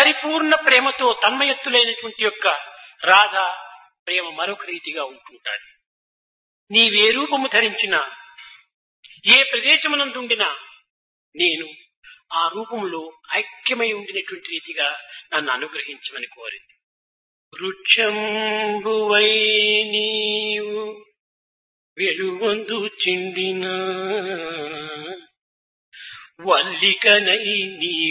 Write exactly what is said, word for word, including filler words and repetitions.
పరిపూర్ణ ప్రేమతో తన్మయత్తులైనటువంటి యొక్క రాధ ప్రేమ మరొక రీతిగా ఉంటుంటాడు. నీవే రూపము ధరించినా, ఏ ప్రదేశమునందుండినా నేను ఆ రూపంలో ఐక్యమై ఉండినటువంటి రీతిగా నన్ను అనుగ్రహించమని కోరింది. వృక్షంబువై నీవు వెలుగొందు చిండిన వల్లికనై నీ